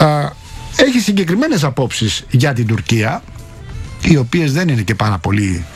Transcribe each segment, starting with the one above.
έχει συγκεκριμένες απόψεις για την Τουρκία, οι οποίες δεν είναι και πάρα πολύ,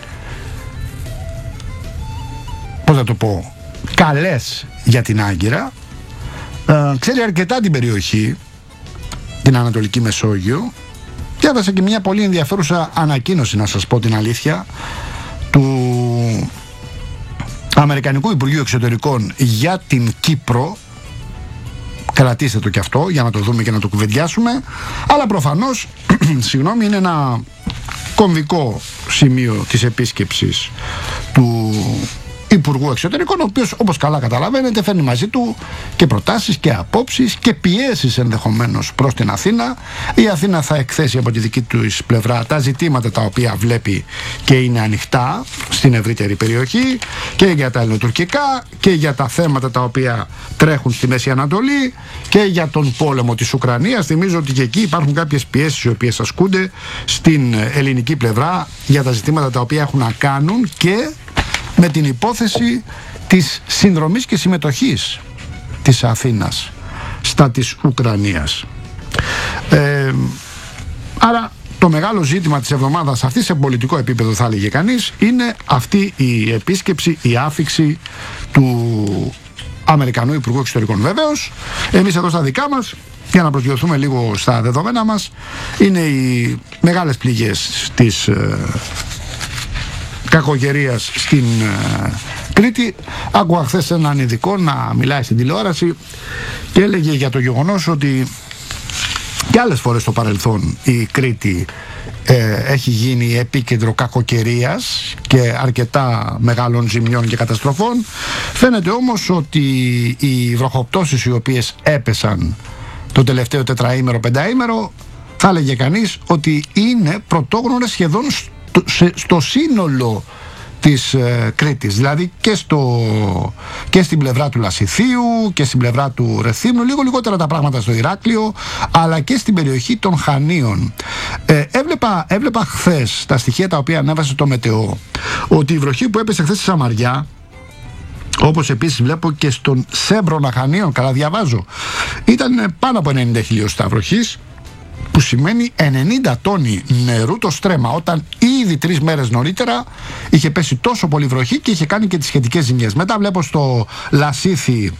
πώς θα το πω, καλές για την Άγκυρα. Ξέρει αρκετά την περιοχή, την Ανατολική Μεσόγειο. Διάβασα και μια πολύ ενδιαφέρουσα ανακοίνωση, να σας πω την αλήθεια, του Αμερικανικού Υπουργείου Εξωτερικών για την Κύπρο. Κρατήστε το και αυτό για να το δούμε και να το κουβεντιάσουμε. Αλλά προφανώς συγγνώμη, είναι ένα κομβικό σημείο της επίσκεψης του Υπουργού Εξωτερικών, ο οποίος, όπως καλά καταλαβαίνετε, φέρνει μαζί του και προτάσεις και απόψεις και πιέσεις ενδεχομένως προς την Αθήνα. Η Αθήνα θα εκθέσει από τη δική του πλευρά τα ζητήματα τα οποία βλέπει και είναι ανοιχτά στην ευρύτερη περιοχή, και για τα ελληνοτουρκικά και για τα θέματα τα οποία τρέχουν στη Μέση Ανατολή και για τον πόλεμο της Ουκρανίας. Θυμίζω ότι και εκεί υπάρχουν κάποιες πιέσεις οι οποίες ασκούνται στην ελληνική πλευρά για τα ζητήματα τα οποία έχουν να κάνουν και με την υπόθεση της συνδρομής και συμμετοχής της Αθήνας στα της Ουκρανίας. Άρα το μεγάλο ζήτημα της εβδομάδας αυτή, σε πολιτικό επίπεδο θα έλεγε κανείς, είναι αυτή η επίσκεψη, η άφιξη του Αμερικανού Υπουργού Εξωτερικών. Βεβαίως, εμείς εδώ στα δικά μας, για να προσγειωθούμε λίγο στα δεδομένα μας, είναι οι μεγάλες πληγές της κακοκαιρίας στην Κρήτη. Άκουγα χθες έναν ειδικό να μιλάει στην τηλεόραση και έλεγε για το γεγονός ότι και άλλες φορές στο παρελθόν η Κρήτη έχει γίνει επίκεντρο κακοκαιρίας και αρκετά μεγάλων ζημιών και καταστροφών. Φαίνεται όμως ότι οι βροχοπτώσεις οι οποίες έπεσαν το τελευταίο τετραήμερο, πενταήμερο, θα έλεγε κανείς ότι είναι πρωτόγνωρες σχεδόν στο σύνολο της Κρήτης, δηλαδή και στην πλευρά του Λασιθίου και στην πλευρά του Ρεθύμνου, λίγο λιγότερα τα πράγματα στο Ηράκλειο, αλλά και στην περιοχή των Χανίων. Έβλεπα χθες τα στοιχεία τα οποία ανέβασε το Μετεό, ότι η βροχή που έπεσε χθες στη Σαμαριά, όπως επίσης βλέπω και στον Σέμπρονα Χανίων, καλά διαβάζω, ήταν πάνω από 90 χιλιοστά βροχής, που σημαίνει 90 τόνοι νερού το στρέμμα, όταν ήδη 3 μέρες νωρίτερα είχε πέσει τόσο πολύ βροχή και είχε κάνει και τις σχετικές ζημιές. Μετά βλέπω στο Λασίθι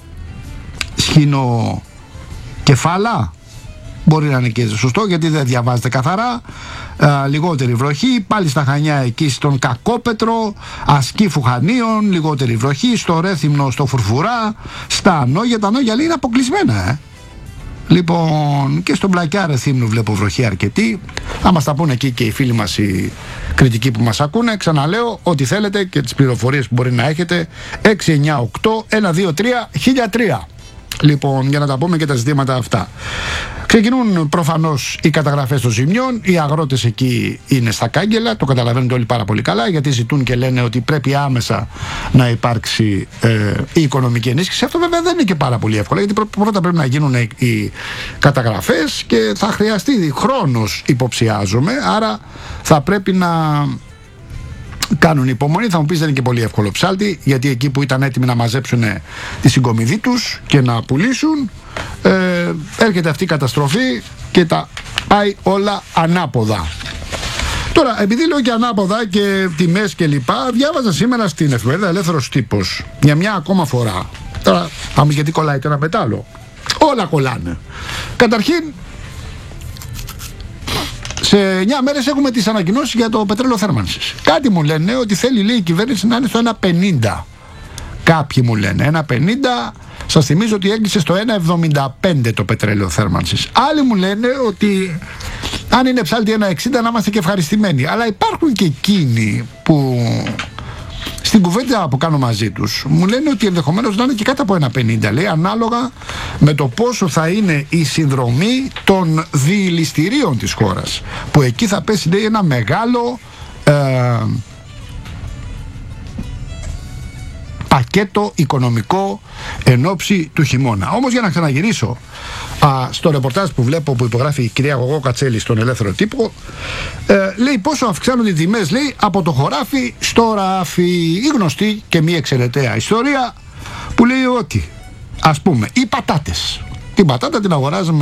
σχηνοκεφάλα, μπορεί να είναι και σωστό γιατί δεν διαβάζεται καθαρά, λιγότερη βροχή. Πάλι στα Χανιά εκεί στον Κακόπετρο, Ασκήφου Χανίων, λιγότερη βροχή. Στο Ρέθυμνο, στο Φουρφουρά, στα Ανόγια. Τα Ανόγια λέει είναι αποκλεισμένα, Λοιπόν, και στον Μπλακιά Ρεθύμνου βλέπω βροχή αρκετή. Θα μας τα πούνε εκεί και οι φίλοι μας οι κριτικοί που μας ακούνε. Ξαναλέω, ό,τι θέλετε και τις πληροφορίες που μπορεί να έχετε, 698-123-1003. Λοιπόν, για να τα πούμε και τα ζητήματα αυτά. Ξεκινούν προφανώς οι καταγραφές των ζημιών. Οι αγρότες εκεί είναι στα κάγκελα, το καταλαβαίνετε όλοι πάρα πολύ καλά, γιατί ζητούν και λένε ότι πρέπει άμεσα να υπάρξει η οικονομική ενίσχυση. Αυτό βέβαια δεν είναι και πάρα πολύ εύκολο, γιατί πρώτα πρέπει να γίνουν οι καταγραφές και θα χρειαστεί χρόνος, υποψιάζομαι. Άρα θα πρέπει να κάνουν υπομονή. Θα μου πεις δεν είναι και πολύ εύκολο ψάλτη, γιατί εκεί που ήταν έτοιμοι να μαζέψουν τη συγκομιδή τους και να πουλήσουν, έρχεται αυτή η καταστροφή και τα πάει όλα ανάποδα. Τώρα, επειδή λέω και ανάποδα και τιμές και λοιπά, διάβαζα σήμερα στην εφημερίδα Ελεύθερος Τύπος για μια ακόμα φορά. Τώρα θα μου γιατί κολλάει το ένα μετάλλο. Όλα κολλάνε. Καταρχήν, σε 9 μέρες έχουμε τις ανακοινώσεις για το πετρέλαιο θέρμανσης. Κάτι μου λένε ότι θέλει, λέει, η κυβέρνηση να είναι στο 1,50. Κάποιοι μου λένε 1,50. Σας θυμίζω ότι έκλεισε στο 1,75 το πετρέλαιο θέρμανσης. Άλλοι μου λένε ότι αν είναι ψάλτη 1,60 να είμαστε και ευχαριστημένοι. Αλλά υπάρχουν και εκείνοι που στην κουβέντα που κάνω μαζί τους μου λένε ότι ενδεχομένως να είναι και κάτω από 1,50. Λέει, ανάλογα με το πόσο θα είναι η συνδρομή των διηλιστηρίων της χώρας, που εκεί θα πέσει, λέει, ένα μεγάλο πακέτο οικονομικό εν ώψη του χειμώνα. Όμως, για να ξαναγυρίσω στο ρεπορτάζ που βλέπω που υπογράφει η κυρία Γογό Κατσέλη στον Ελεύθερο Τύπο, λέει πόσο αυξάνονται οι τιμές, λέει, από το χωράφι στο ράφι. Η γνωστή και μη εξαιρεταία ιστορία που λέει ότι, ας πούμε, οι πατάτες, την πατάτα την αγοράζουμε